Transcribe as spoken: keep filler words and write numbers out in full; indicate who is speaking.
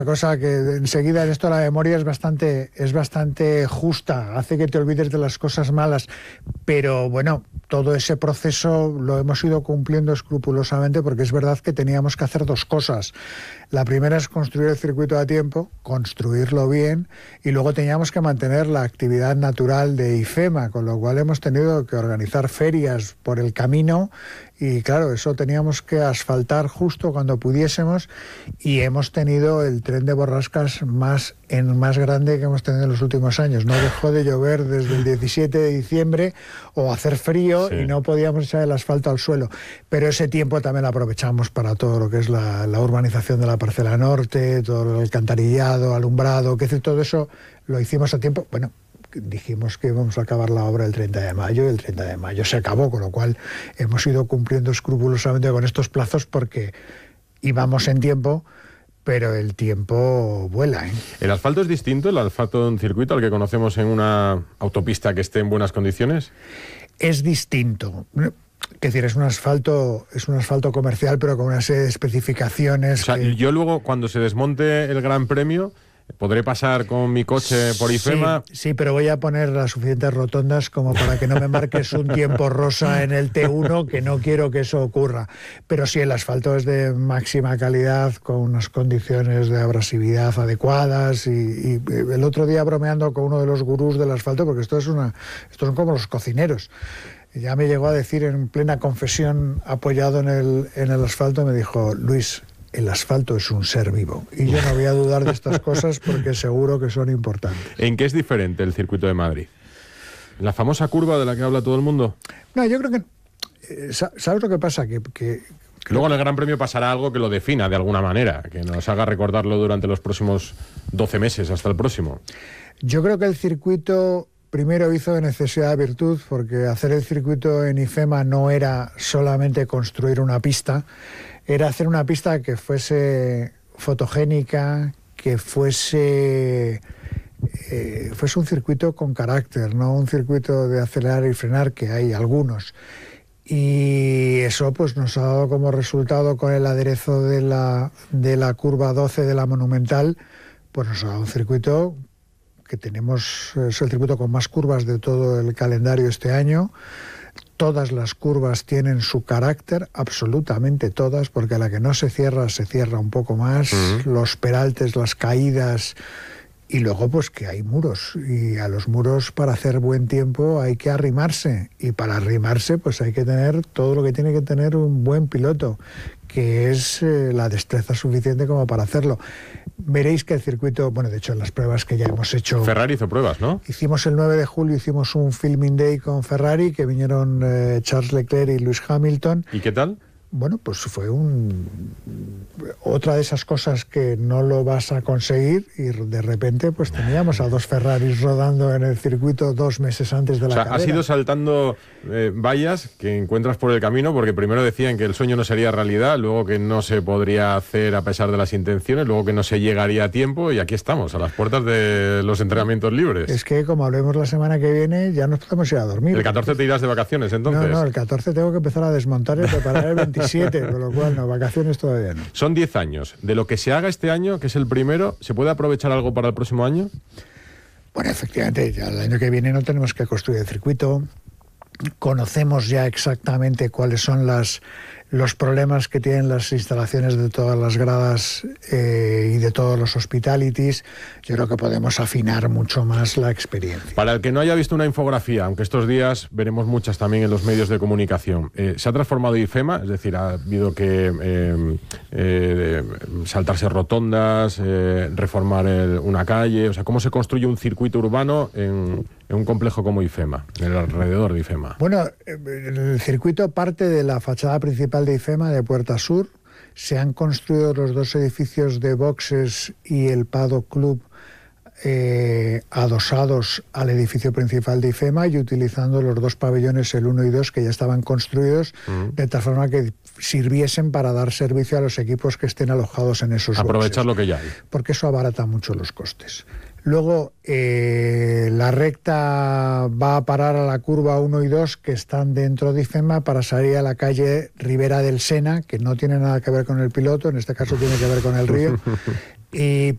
Speaker 1: cosa que enseguida en esto la memoria es bastante, es bastante justa, hace que te olvides de las cosas malas, pero bueno, todo ese proceso lo hemos ido cumpliendo escrupulosamente porque es verdad que teníamos que hacer dos cosas. La primera es construir el circuito a tiempo, construirlo bien, y luego teníamos que mantener la actividad natural de IFEMA, con lo cual hemos tenido que organizar ferias por el camino. Y claro, eso teníamos que asfaltar justo cuando pudiésemos, y hemos tenido el tren de borrascas más, en, más grande que hemos tenido en los últimos años. No dejó de llover desde el diecisiete de diciembre o hacer frío, sí, y no podíamos echar el asfalto al suelo. Pero ese tiempo también lo aprovechamos para todo lo que es la, la urbanización de la parcela norte, todo el alcantarillado, alumbrado, que decir, todo eso lo hicimos a tiempo. Bueno, dijimos que íbamos a acabar la obra el treinta de mayo y el treinta de mayo se acabó, con lo cual hemos ido cumpliendo escrupulosamente con estos plazos porque íbamos en tiempo, pero el tiempo vuela, ¿eh?
Speaker 2: ¿El asfalto es distinto, el asfalto de un circuito, al que conocemos en una autopista que esté en buenas condiciones?
Speaker 1: Es distinto. Es decir, es un asfalto, es un asfalto comercial, pero con una serie de especificaciones.
Speaker 2: O sea,
Speaker 1: que...
Speaker 2: yo luego, cuando se desmonte el Gran Premio, ¿podré pasar con mi coche por IFEMA?
Speaker 1: Sí, sí, pero voy a poner las suficientes rotondas como para que no me marques un tiempo rosa en el T uno, que no quiero que eso ocurra. Pero sí, el asfalto es de máxima calidad, con unas condiciones de abrasividad adecuadas. Y, y el otro día, bromeando con uno de los gurús del asfalto, porque esto es una, estos son como los cocineros, ya me llegó a decir en plena confesión, apoyado en el, en el asfalto, me dijo: Luis, el asfalto es un ser vivo. Y yo no voy a dudar de estas cosas porque seguro que son importantes.
Speaker 2: ¿En qué es diferente el circuito de Madrid? ¿La famosa curva de la que habla todo el mundo?
Speaker 1: No, yo creo que... Eh, ¿Sabes lo que pasa? Que, que
Speaker 2: Luego en el Gran Premio pasará algo que lo defina de alguna manera, que nos haga recordarlo durante los próximos doce meses, hasta el próximo.
Speaker 1: Yo creo que el circuito... Primero hizo de necesidad de virtud, porque hacer el circuito en IFEMA no era solamente construir una pista, era hacer una pista que fuese fotogénica, que fuese, eh, fuese un circuito con carácter, no un circuito de acelerar y frenar, que hay algunos. Y eso pues nos ha dado como resultado, con el aderezo de la, de la curva doce de la Monumental, pues nos ha dado un circuito que tenemos, es el circuito con más curvas de todo el calendario este año. Todas las curvas tienen su carácter, absolutamente todas, porque a la que no se cierra, se cierra un poco más. Uh-huh. Los peraltes, las caídas, y luego pues que hay muros, y a los muros, para hacer buen tiempo, hay que arrimarse, y para arrimarse pues hay que tener todo lo que tiene que tener un buen piloto, que es eh, la destreza suficiente como para hacerlo. Veréis que el circuito, bueno, de hecho en las pruebas que ya hemos hecho...
Speaker 2: Ferrari hizo pruebas, ¿no?
Speaker 1: Hicimos el nueve de julio, hicimos un filming day con Ferrari, que vinieron eh, Charles Leclerc y Lewis Hamilton.
Speaker 2: ¿Y qué tal?
Speaker 1: Bueno, pues fue un otra de esas cosas que no lo vas a conseguir, y de repente pues teníamos a dos Ferraris rodando en el circuito dos meses antes de la, o sea, carrera.
Speaker 2: Has ido saltando eh, vallas que encuentras por el camino, porque primero decían que el sueño no sería realidad, luego que no se podría hacer a pesar de las intenciones, luego que no se llegaría a tiempo, y aquí estamos, a las puertas de los entrenamientos libres.
Speaker 1: Es que, como hablemos la semana que viene, ya nos podemos ir a dormir.
Speaker 2: ¿El catorce te irás de vacaciones, entonces?
Speaker 1: No, no, el catorce tengo que empezar a desmontar y preparar el veintisiete, con lo cual no, vacaciones todavía no.
Speaker 2: Son diez años. De lo que se haga este año, que es el primero, ¿se puede aprovechar algo para el próximo año?
Speaker 1: Bueno, efectivamente, ya el año que viene no tenemos que construir el circuito. Conocemos ya exactamente cuáles son las, los problemas que tienen las instalaciones de todas las gradas eh, y de todos los hospitalities. Yo creo que podemos afinar mucho más la experiencia.
Speaker 2: Para el que no haya visto una infografía, aunque estos días veremos muchas también en los medios de comunicación, eh, ¿se ha transformado IFEMA? Es decir, ha habido que eh, eh, saltarse rotondas, eh, reformar el, una calle. O sea, ¿cómo se construye un circuito urbano en, en un complejo como IFEMA, en el alrededor de IFEMA?
Speaker 1: Bueno, el circuito parte de la fachada principal de IFEMA, de Puerta Sur. Se han construido los dos edificios de boxes y el Paddock Club eh, adosados al edificio principal de IFEMA, y utilizando los dos pabellones, el uno y dos, que ya estaban construidos, uh-huh, de tal forma que sirviesen para dar servicio a los equipos que estén alojados en esos
Speaker 2: Aprovechar
Speaker 1: boxes,
Speaker 2: lo que ya hay.
Speaker 1: Porque eso abarata mucho los costes. Luego, eh, la recta va a parar a la curva uno y dos, que están dentro de IFEMA, para salir a la calle Ribera del Sena, que no tiene nada que ver con el piloto, en este caso tiene que ver con el río. Y